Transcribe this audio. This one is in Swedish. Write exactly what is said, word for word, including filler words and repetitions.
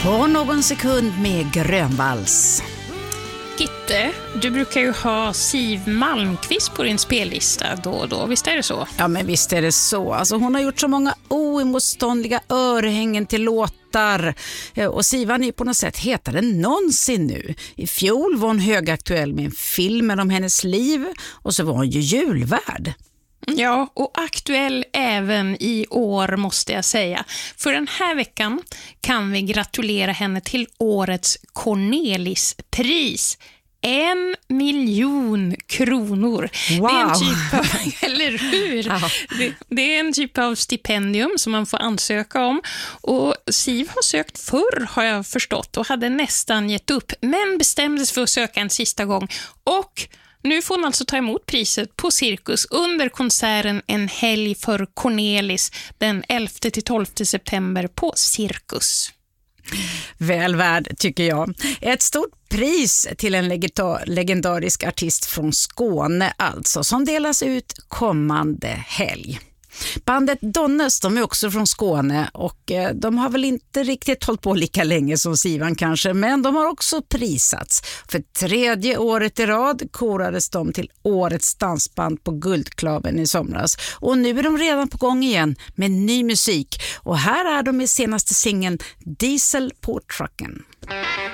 På någon sekund med Grönvalls. Gitte, du brukar ju ha Siw Malmkvist på din spellista då och då, visst är det så? Ja, men visst är det så. Alltså, hon har gjort så många oemotståndliga örhängen till låtar. Och Sivan är på något sätt hetare än någonsin nu. I fjol var hon högaktuell med en film om hennes liv och så var hon ju julvärd. Ja, och aktuell även i år måste jag säga. För den här veckan kan vi gratulera henne till årets Cornelispris. En miljon kronor. Wow. Det är en typ av, eller hur? Ja. Det, det är en typ av stipendium som man får ansöka om. Och Siw har sökt förr, har jag förstått, och hade nästan gett upp. Men bestämde sig för att söka en sista gång. Och nu får hon alltså ta emot priset på Cirkus under konserten En helg för Cornelis den elfte till tolfte september på Cirkus. Väl värd, tycker jag. Ett stort pris till en legenda- legendarisk artist från Skåne alltså, som delas ut kommande helg. Bandet Donnes, de är också från Skåne och de har väl inte riktigt hållit på lika länge som Sivan kanske, men de har också prisats. För tredje året i rad korades de till årets dansband på Guldklaven i somras. Och nu är de redan på gång igen med ny musik. Och här är de i senaste singeln Diesel på trucken.